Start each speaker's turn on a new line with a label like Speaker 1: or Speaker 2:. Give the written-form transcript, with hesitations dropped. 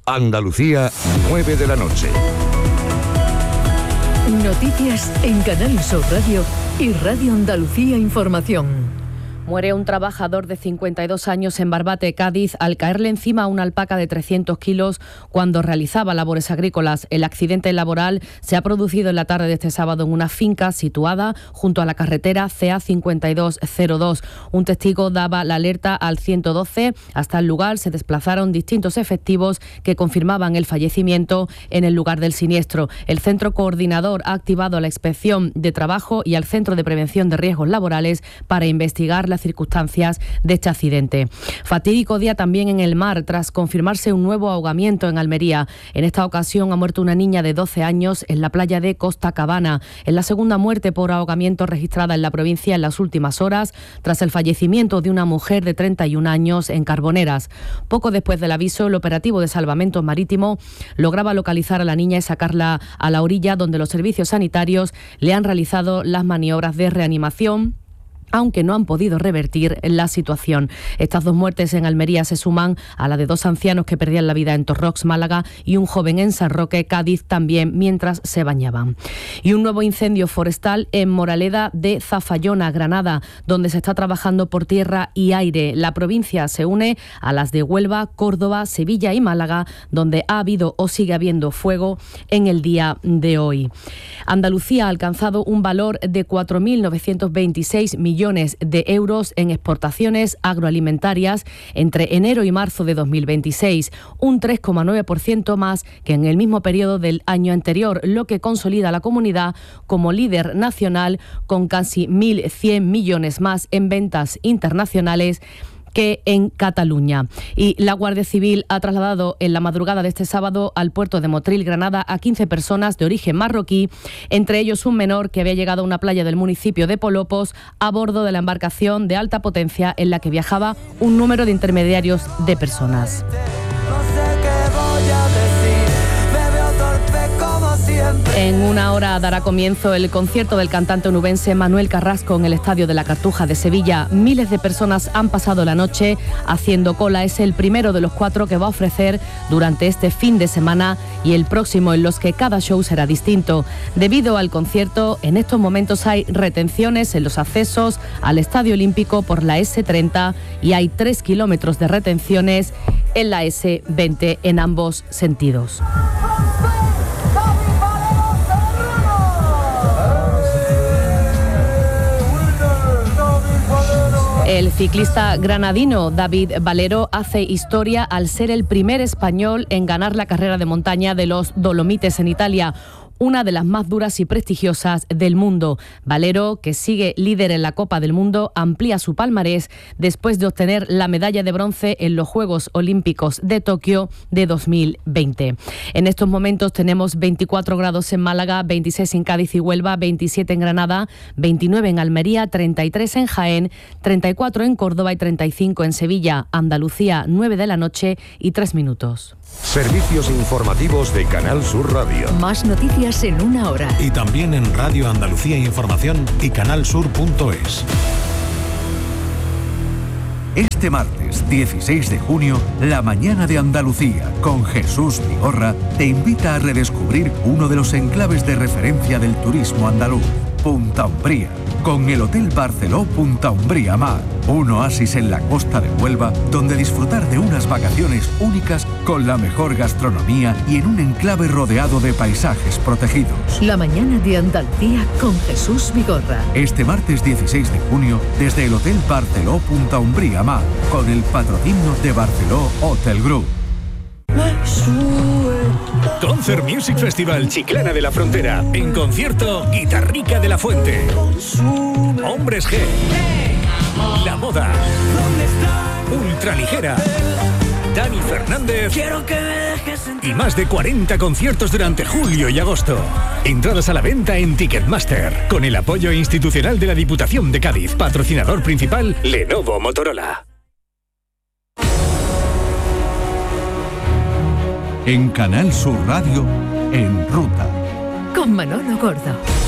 Speaker 1: Andalucía, 9 de la noche.
Speaker 2: Noticias en Canal Sur Radio y Radio Andalucía Información.
Speaker 3: Muere un trabajador de 52 años en Barbate, Cádiz, al caerle encima a una alpaca de 300 kilos cuando realizaba labores agrícolas. El accidente laboral se ha producido en la tarde de este sábado en una finca situada junto a la carretera CA 5202. Un testigo daba la alerta al 112. Hasta el lugar se desplazaron distintos efectivos que confirmaban el fallecimiento en el lugar del siniestro. El centro coordinador ha activado a la Inspección de Trabajo y al Centro de Prevención de Riesgos Laborales para investigar las circunstancias de este accidente. Fatídico día también en el mar tras confirmarse un nuevo ahogamiento en Almería. En esta ocasión ha muerto una niña de 12 años en la playa de Costa Cabana. Es la segunda muerte por ahogamiento registrada en la provincia en las últimas horas, tras el fallecimiento de una mujer de 31 años en Carboneras. Poco después del aviso, el operativo de salvamento marítimo lograba localizar a la niña y sacarla a la orilla, donde los servicios sanitarios le han realizado las maniobras de reanimación, aunque no han podido revertir la situación. Estas dos muertes en Almería se suman a la de dos ancianos que perdían la vida en Torrox, Málaga, y un joven en San Roque, Cádiz, también mientras se bañaban. Y un nuevo incendio forestal en Moraleda de Zafallona, Granada, donde se está trabajando por tierra y aire. La provincia se une a las de Huelva, Córdoba, Sevilla y Málaga, donde ha habido o sigue habiendo fuego en el día de hoy. Andalucía ha alcanzado un valor de 4.926 millones de euros en exportaciones agroalimentarias entre enero y marzo de 2026, un 3,9% más que en el mismo periodo del año anterior, lo que consolida a la comunidad como líder nacional con casi 1.100 millones más en ventas internacionales que en Cataluña. Y la Guardia Civil ha trasladado en la madrugada de este sábado al puerto de Motril, Granada, a 15 personas de origen marroquí, entre ellos un menor que había llegado a una playa del municipio de Polopos a bordo de la embarcación de alta potencia en la que viajaba un número de intermediarios de personas. En una hora dará comienzo el concierto del cantante onubense Manuel Carrasco en el Estadio de la Cartuja de Sevilla. Miles de personas han pasado la noche haciendo cola. Es el primero de los 4 que va a ofrecer durante este fin de semana y el próximo, en los que cada show será distinto. Debido al concierto, en estos momentos hay retenciones en los accesos al Estadio Olímpico por la S30 y hay 3 kilómetros de retenciones en la S20 en ambos sentidos. El ciclista granadino David Valero hace historia al ser el primer español en ganar la carrera de montaña de los Dolomites en Italia, una de las más duras y prestigiosas del mundo. Valero, que sigue líder en la Copa del Mundo, amplía su palmarés después de obtener la medalla de bronce en los Juegos Olímpicos de Tokio de 2020. En estos momentos tenemos 24 grados en Málaga, 26 en Cádiz y Huelva, 27 en Granada, 29 en Almería, 33 en Jaén, 34 en Córdoba y 35 en Sevilla. Andalucía, 9 de la noche y 3 minutos.
Speaker 1: Servicios informativos de Canal Sur Radio.
Speaker 2: Más noticias en una hora.
Speaker 4: Y también en Radio Andalucía Información y canalsur.es.
Speaker 5: Este martes 16 de junio, La Mañana de Andalucía, con Jesús Vigorra, te invita a redescubrir uno de los enclaves de referencia del turismo andaluz, Punta Umbría, con el Hotel Barceló Punta Umbría Mar, un oasis en la costa de Huelva, donde disfrutar de unas vacaciones únicas con la mejor gastronomía y en un enclave rodeado de paisajes protegidos.
Speaker 2: La Mañana de Andalucía con Jesús Vigorra.
Speaker 5: Este martes 16 de junio, desde el Hotel Barceló Punta Umbría Mar, con el patrocinio de Barceló Hotel Group.
Speaker 6: Concert Music Festival Chiclana de la Frontera. En concierto, Guitarrica de la Fuente, Hombres G, La Moda, Ultraligera, Dani Fernández y más de 40 conciertos durante julio y agosto. Entradas a la venta en Ticketmaster, con el apoyo institucional de la Diputación de Cádiz. Patrocinador principal, Lenovo Motorola.
Speaker 5: En Canal Sur Radio, En Ruta.
Speaker 2: Con Manolo Gordo.